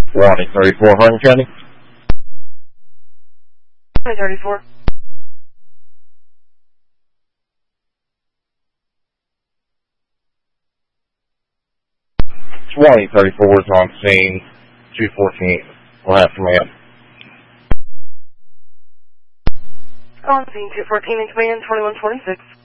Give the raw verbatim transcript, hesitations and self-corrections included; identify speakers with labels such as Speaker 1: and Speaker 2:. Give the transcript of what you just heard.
Speaker 1: twenty thirty-four, Hardin County.
Speaker 2: twenty thirty-four.
Speaker 1: twenty thirty-four is on scene. two fourteen. We'll have from him.
Speaker 2: On scene two fourteen in command, twenty-one twenty-six.